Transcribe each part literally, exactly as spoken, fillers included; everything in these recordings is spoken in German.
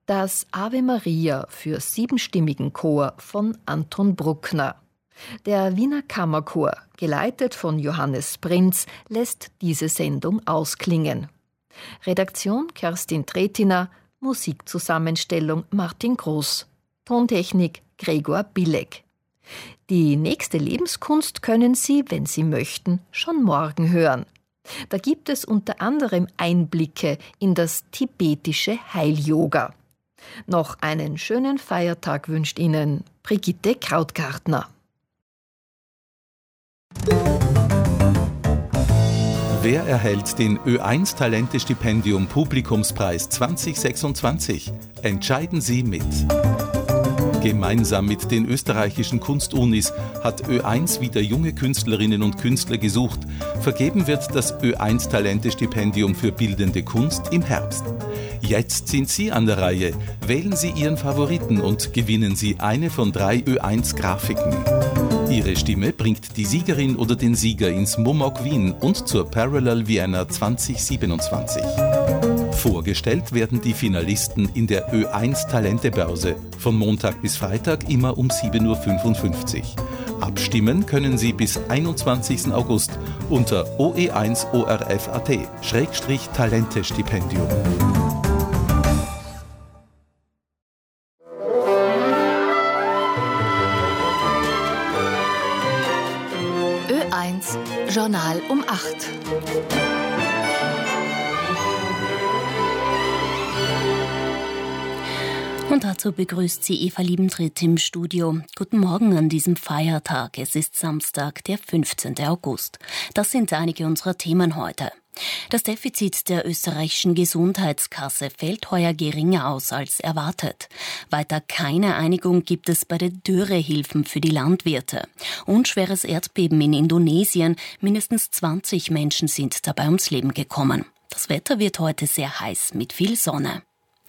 Das Ave Maria für siebenstimmigen Chor von Anton Bruckner. Der Wiener Kammerchor, geleitet von Johannes Prinz, lässt diese Sendung ausklingen. Redaktion Kerstin Tretiner, Musikzusammenstellung Martin Groß, Tontechnik Gregor Bilek. Die nächste Lebenskunst können Sie, wenn Sie möchten, schon morgen hören. Da gibt es unter anderem Einblicke in das tibetische Heil-Yoga. Noch einen schönen Feiertag wünscht Ihnen Brigitte Krautgartner. Wer erhält den Ö eins Talente-Stipendium Publikumspreis zwanzig sechsundzwanzig? Entscheiden Sie mit. Gemeinsam mit den österreichischen Kunstunis hat Ö eins wieder junge Künstlerinnen und Künstler gesucht. Vergeben wird das Ö eins Talente-Stipendium für bildende Kunst im Herbst. Jetzt sind Sie an der Reihe. Wählen Sie Ihren Favoriten und gewinnen Sie eine von drei Ö eins Grafiken. Ihre Stimme bringt die Siegerin oder den Sieger ins Momok Wien und zur Parallel Vienna zwanzig siebenundzwanzig. Vorgestellt werden die Finalisten in der Ö eins Talentebörse von Montag bis Freitag immer um sieben Uhr fünfundfünfzig. Abstimmen können Sie bis einundzwanzigsten August unter o e eins o r f punkt a t Schrägstrich Talente-Stipendium. Ö eins Journal um acht. Und dazu begrüßt sie Eva Liebentritt im Studio. Guten Morgen an diesem Feiertag. Es ist Samstag, der fünfzehnten August. Das sind einige unserer Themen heute. Das Defizit der österreichischen Gesundheitskasse fällt heuer geringer aus als erwartet. Weiter keine Einigung gibt es bei den Dürrehilfen für die Landwirte. Und schweres Erdbeben in Indonesien. Mindestens zwanzig Menschen sind dabei ums Leben gekommen. Das Wetter wird heute sehr heiß mit viel Sonne.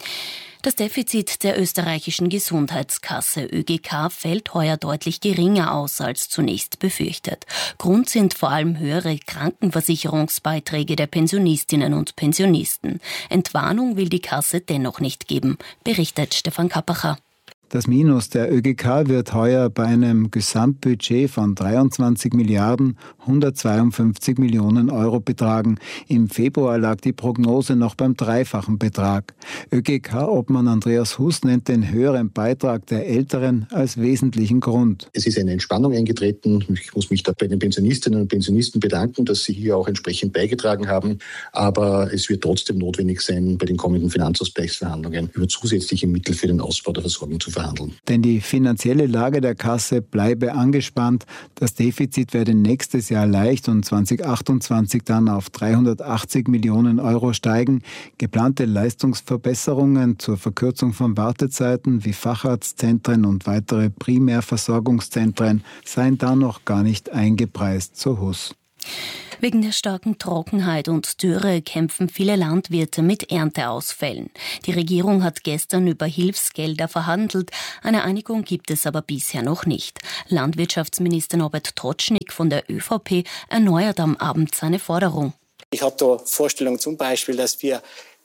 Das Defizit der österreichischen Gesundheitskasse Ö G K fällt heuer deutlich geringer aus als zunächst befürchtet. Grund sind vor allem höhere Krankenversicherungsbeiträge der Pensionistinnen und Pensionisten. Entwarnung will die Kasse dennoch nicht geben, berichtet Stefan Kappacher. Das Minus der Ö G K wird heuer bei einem Gesamtbudget von dreiundzwanzig Milliarden hundertzweiundfünfzig Millionen Euro betragen. Im Februar lag die Prognose noch beim dreifachen Betrag. Ö G K-Obmann Andreas Hus nennt den höheren Beitrag der Älteren als wesentlichen Grund. Es ist eine Entspannung eingetreten. Ich muss mich da bei den Pensionistinnen und Pensionisten bedanken, dass sie hier auch entsprechend beigetragen haben. Aber es wird trotzdem notwendig sein, bei den kommenden Finanzausgleichsverhandlungen über zusätzliche Mittel für den Ausbau der Versorgung zu verhandeln. Denn die finanzielle Lage der Kasse bleibe angespannt. Das Defizit werde nächstes Jahr leicht und zwanzig achtundzwanzig dann auf dreihundertachtzig Millionen Euro steigen. Geplante Leistungsverbesserungen zur Verkürzung von Wartezeiten wie Facharztzentren und weitere Primärversorgungszentren seien da noch gar nicht eingepreist, so Hus. Wegen der starken Trockenheit und Dürre kämpfen viele Landwirte mit Ernteausfällen. Die Regierung hat gestern über Hilfsgelder verhandelt. Eine Einigung gibt es aber bisher noch nicht. Landwirtschaftsminister Norbert Totschnig von der Ö V P erneuert am Abend seine Forderung. Ich habe da Vorstellungen zum Beispiel, dass wir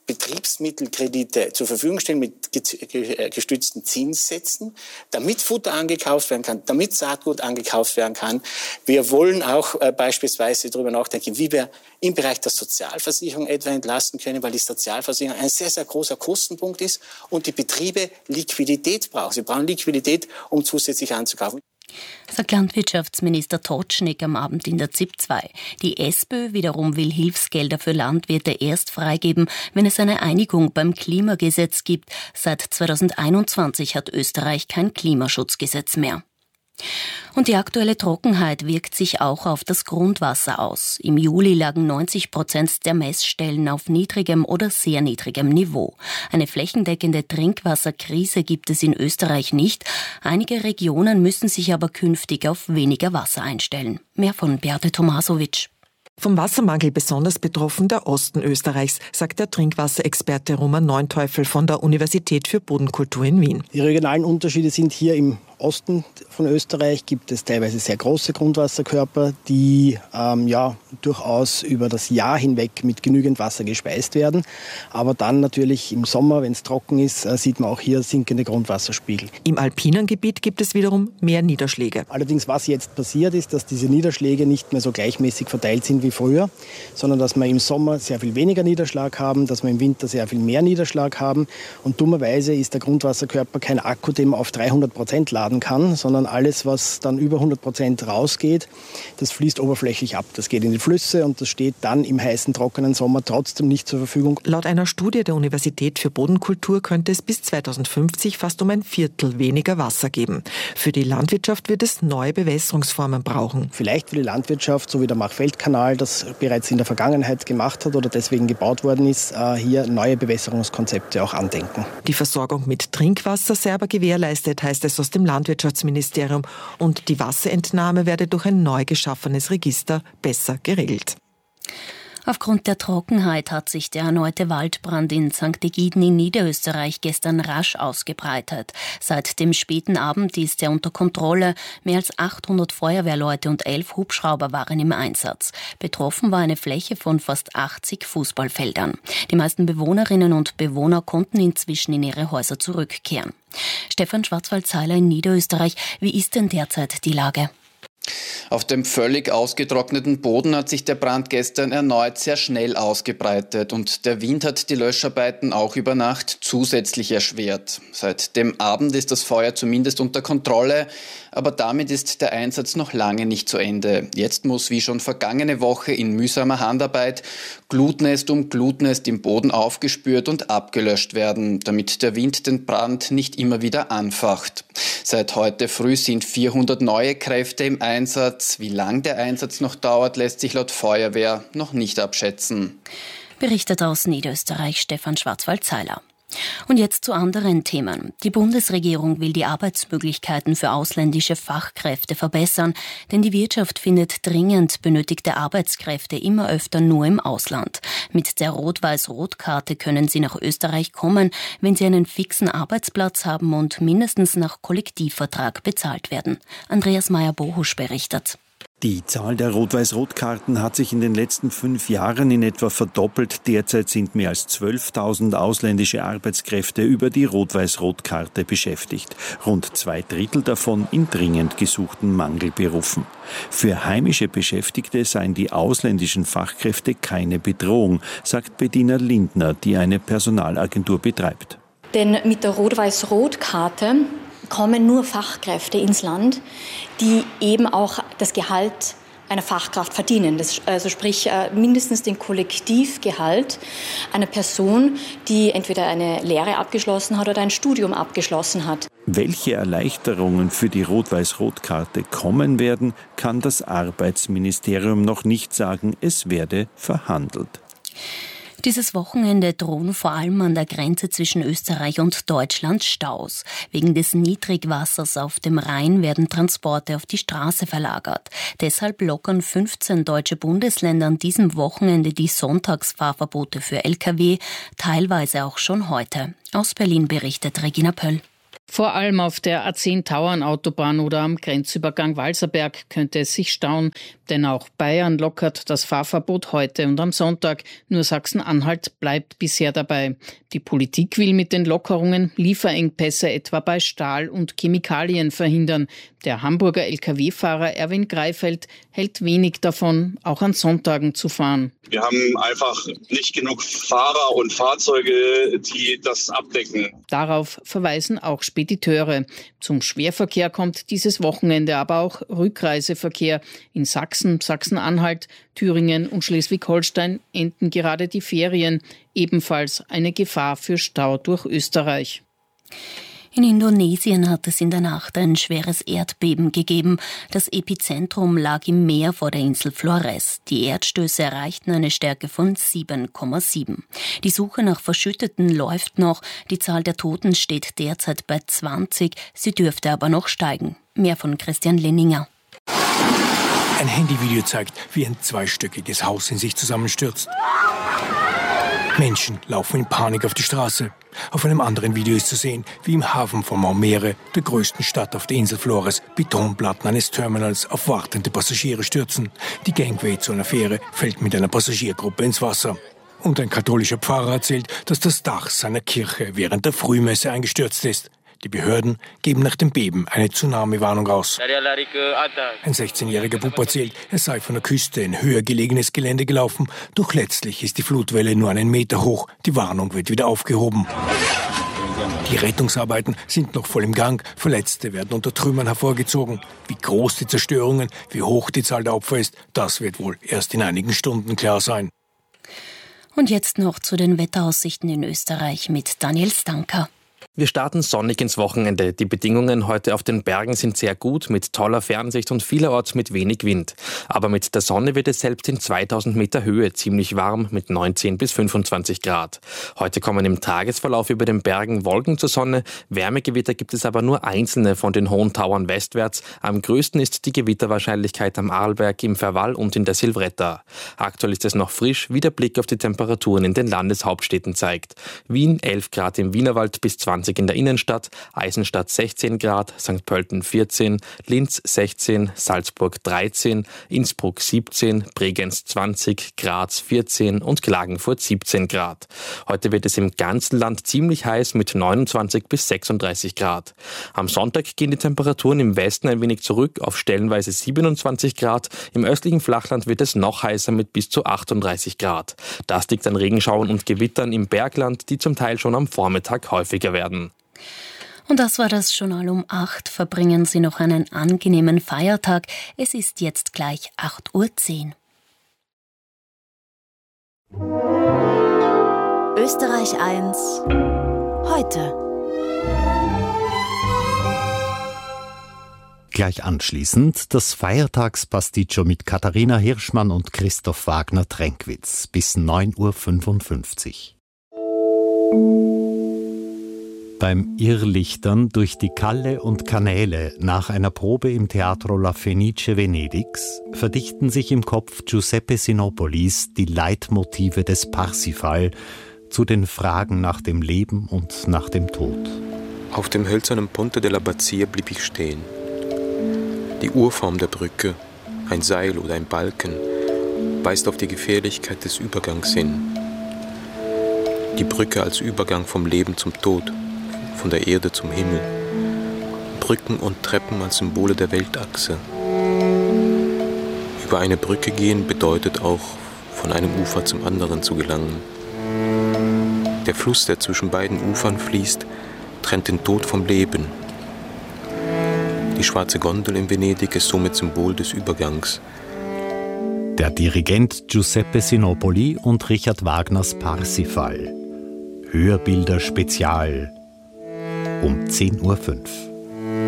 Betriebsmittelkredite zur Verfügung stellen mit gestützten Zinssätzen, damit Futter angekauft werden kann, damit Saatgut angekauft werden kann. Wir wollen auch äh, beispielsweise darüber nachdenken, wie wir im Bereich der Sozialversicherung etwa entlasten können, weil die Sozialversicherung ein sehr, sehr großer Kostenpunkt ist und die Betriebe Liquidität brauchen. Sie brauchen Liquidität, um zusätzlich anzukaufen. Sagt Landwirtschaftsminister Totschnig am Abend in der Z I P zwei. Die SPÖ wiederum will Hilfsgelder für Landwirte erst freigeben, wenn es eine Einigung beim Klimagesetz gibt. Seit zweitausendeinundzwanzig hat Österreich kein Klimaschutzgesetz mehr. Und die aktuelle Trockenheit wirkt sich auch auf das Grundwasser aus. Im Juli lagen neunzig Prozent der Messstellen auf niedrigem oder sehr niedrigem Niveau. Eine flächendeckende Trinkwasserkrise gibt es in Österreich nicht. Einige Regionen müssen sich aber künftig auf weniger Wasser einstellen. Mehr von Beate Tomasovic. Vom Wassermangel besonders betroffen der Osten Österreichs, sagt der Trinkwasserexperte Roman Neunteufel von der Universität für Bodenkultur in Wien. Die regionalen Unterschiede sind hier im Osten von Österreich gibt es teilweise sehr große Grundwasserkörper, die ähm, ja, durchaus über das Jahr hinweg mit genügend Wasser gespeist werden. Aber dann natürlich im Sommer, wenn es trocken ist, äh, sieht man auch hier sinkende Grundwasserspiegel. Im alpinen Gebiet gibt es wiederum mehr Niederschläge. Allerdings, was jetzt passiert ist, dass diese Niederschläge nicht mehr so gleichmäßig verteilt sind wie früher, sondern dass wir im Sommer sehr viel weniger Niederschlag haben, dass wir im Winter sehr viel mehr Niederschlag haben. Und dummerweise ist der Grundwasserkörper kein Akku, den man auf dreihundert Prozent laden kann, sondern alles, was dann über hundert Prozent rausgeht, das fließt oberflächlich ab. Das geht in die Flüsse und das steht dann im heißen, trockenen Sommer trotzdem nicht zur Verfügung. Laut einer Studie der Universität für Bodenkultur könnte es bis zweitausendfünfzig fast um ein Viertel weniger Wasser geben. Für die Landwirtschaft wird es neue Bewässerungsformen brauchen. Vielleicht für die Landwirtschaft, so wie der Machfeldkanal das bereits in der Vergangenheit gemacht hat oder deswegen gebaut worden ist, hier neue Bewässerungskonzepte auch andenken. Die Versorgung mit Trinkwasser sei aber gewährleistet, heißt es aus dem Landwirtschaftsministerium, und die Wasserentnahme werde durch ein neu geschaffenes Register besser geregelt. Aufgrund der Trockenheit hat sich der erneute Waldbrand in Sankt Egiden in Niederösterreich gestern rasch ausgebreitet. Seit dem späten Abend ist er unter Kontrolle. Mehr als achthundert Feuerwehrleute und elf Hubschrauber waren im Einsatz. Betroffen war eine Fläche von fast achtzig Fußballfeldern. Die meisten Bewohnerinnen und Bewohner konnten inzwischen in ihre Häuser zurückkehren. Stefan Schwarzwald-Zeiler in Niederösterreich. Wie ist denn derzeit die Lage? Auf dem völlig ausgetrockneten Boden hat sich der Brand gestern erneut sehr schnell ausgebreitet und der Wind hat die Löscharbeiten auch über Nacht zusätzlich erschwert. Seit dem Abend ist das Feuer zumindest unter Kontrolle, aber damit ist der Einsatz noch lange nicht zu Ende. Jetzt muss wie schon vergangene Woche in mühsamer Handarbeit Glutnest um Glutnest im Boden aufgespürt und abgelöscht werden, damit der Wind den Brand nicht immer wieder anfacht. Seit heute früh sind vierhundert neue Kräfte im Einsatz. Wie lang der Einsatz noch dauert, lässt sich laut Feuerwehr noch nicht abschätzen. Berichtet aus Niederösterreich Stefan Schwarzwald-Zeiler. Und jetzt zu anderen Themen. Die Bundesregierung will die Arbeitsmöglichkeiten für ausländische Fachkräfte verbessern, denn die Wirtschaft findet dringend benötigte Arbeitskräfte immer öfter nur im Ausland. Mit der Rot-Weiß-Rot-Karte können sie nach Österreich kommen, wenn sie einen fixen Arbeitsplatz haben und mindestens nach Kollektivvertrag bezahlt werden. Andreas Meyer-Bohusch berichtet. Die Zahl der Rot-Weiß-Rot-Karten hat sich in den letzten fünf Jahren in etwa verdoppelt. Derzeit sind mehr als zwölftausend ausländische Arbeitskräfte über die Rot-Weiß-Rot-Karte beschäftigt. Rund zwei Drittel davon in dringend gesuchten Mangelberufen. Für heimische Beschäftigte seien die ausländischen Fachkräfte keine Bedrohung, sagt Bettina Lindner, die eine Personalagentur betreibt. Denn mit der Rot-Weiß-Rot-Karte kommen nur Fachkräfte ins Land, die eben auch das Gehalt einer Fachkraft verdienen. Das, also sprich mindestens den Kollektivgehalt einer Person, die entweder eine Lehre abgeschlossen hat oder ein Studium abgeschlossen hat. Welche Erleichterungen für die Rot-Weiß-Rot-Karte kommen werden, kann das Arbeitsministerium noch nicht sagen. Es werde verhandelt. Dieses Wochenende drohen vor allem an der Grenze zwischen Österreich und Deutschland Staus. Wegen des Niedrigwassers auf dem Rhein werden Transporte auf die Straße verlagert. Deshalb lockern fünfzehn deutsche Bundesländer an diesem Wochenende die Sonntagsfahrverbote für L K W, teilweise auch schon heute. Aus Berlin berichtet Regina Pöll. Vor allem auf der A zehn Tauernautobahn oder am Grenzübergang Walserberg könnte es sich stauen, denn auch Bayern lockert das Fahrverbot heute und am Sonntag. Nur Sachsen-Anhalt bleibt bisher dabei. Die Politik will mit den Lockerungen Lieferengpässe etwa bei Stahl und Chemikalien verhindern. Der Hamburger L K W-Fahrer Erwin Greifeld hält wenig davon, auch an Sonntagen zu fahren. Wir haben einfach nicht genug Fahrer und Fahrzeuge, die das abdecken. Darauf verweisen auch Spediteure. Zum Schwerverkehr kommt dieses Wochenende aber auch Rückreiseverkehr. In Sachsen, Sachsen-Anhalt, Thüringen und Schleswig-Holstein enden gerade die Ferien. Ebenfalls eine Gefahr für Stau durch Österreich. In Indonesien hat es in der Nacht ein schweres Erdbeben gegeben. Das Epizentrum lag im Meer vor der Insel Flores. Die Erdstöße erreichten eine Stärke von sieben Komma sieben. Die Suche nach Verschütteten läuft noch. Die Zahl der Toten steht derzeit bei zwanzig. Sie dürfte aber noch steigen. Mehr von Christian Lenninger. Ein Handyvideo zeigt, wie ein zweistöckiges Haus in sich zusammenstürzt. Menschen laufen in Panik auf die Straße. Auf einem anderen Video ist zu sehen, wie im Hafen von Maumere, der größten Stadt auf der Insel Flores, Betonplatten eines Terminals auf wartende Passagiere stürzen. Die Gangway zu einer Fähre fällt mit einer Passagiergruppe ins Wasser. Und ein katholischer Pfarrer erzählt, dass das Dach seiner Kirche während der Frühmesse eingestürzt ist. Die Behörden geben nach dem Beben eine Tsunami-Warnung aus. Ein sechzehnjähriger Bub erzählt, er sei von der Küste in höher gelegenes Gelände gelaufen, doch letztlich ist die Flutwelle nur einen Meter hoch. Die Warnung wird wieder aufgehoben. Die Rettungsarbeiten sind noch voll im Gang. Verletzte werden unter Trümmern hervorgezogen. Wie groß die Zerstörungen, wie hoch die Zahl der Opfer ist, das wird wohl erst in einigen Stunden klar sein. Und jetzt noch zu den Wetteraussichten in Österreich mit Daniel Stanker. Wir starten sonnig ins Wochenende. Die Bedingungen heute auf den Bergen sind sehr gut, mit toller Fernsicht und vielerorts mit wenig Wind. Aber mit der Sonne wird es selbst in zweitausend Meter Höhe ziemlich warm mit neunzehn bis fünfundzwanzig Grad. Heute kommen im Tagesverlauf über den Bergen Wolken zur Sonne. Wärmegewitter gibt es aber nur einzelne von den hohen Tauern westwärts. Am größten ist die Gewitterwahrscheinlichkeit am Arlberg, im Verwall und in der Silvretta. Aktuell ist es noch frisch, wie der Blick auf die Temperaturen in den Landeshauptstädten zeigt. Wien elf Grad im Wienerwald bis zwanzig in der Innenstadt, Eisenstadt sechzehn Grad, Sankt Pölten vierzehn, Linz sechzehn, Salzburg dreizehn, Innsbruck siebzehn, Bregenz zwanzig, Graz vierzehn und Klagenfurt siebzehn Grad. Heute wird es im ganzen Land ziemlich heiß mit neunundzwanzig bis sechsunddreißig Grad. Am Sonntag gehen die Temperaturen im Westen ein wenig zurück auf stellenweise siebenundzwanzig Grad. Im östlichen Flachland wird es noch heißer mit bis zu achtunddreißig Grad. Das liegt an Regenschauern und Gewittern im Bergland, die zum Teil schon am Vormittag häufiger werden. Und das war das Journal um acht. Verbringen Sie noch einen angenehmen Feiertag. Es ist jetzt gleich acht Uhr zehn. Österreich eins. Heute. Gleich anschließend das Feiertagspasticcio mit Katharina Hirschmann und Christoph Wagner-Tränkwitz bis neun Uhr fünfundfünfzig. Beim Irrlichtern durch die Kalle und Kanäle nach einer Probe im Teatro La Fenice Venedigs verdichten sich im Kopf Giuseppe Sinopolis die Leitmotive des Parsifal zu den Fragen nach dem Leben und nach dem Tod. Auf dem hölzernen Ponte della Bazzia blieb ich stehen. Die Urform der Brücke, ein Seil oder ein Balken, weist auf die Gefährlichkeit des Übergangs hin. Die Brücke als Übergang vom Leben zum Tod, von der Erde zum Himmel. Brücken und Treppen als Symbole der Weltachse. Über eine Brücke gehen bedeutet auch, von einem Ufer zum anderen zu gelangen. Der Fluss, der zwischen beiden Ufern fließt, trennt den Tod vom Leben. Die schwarze Gondel in Venedig ist somit Symbol des Übergangs. Der Dirigent Giuseppe Sinopoli und Richard Wagners Parsifal. Hörbilder Spezial um zehn Uhr fünf.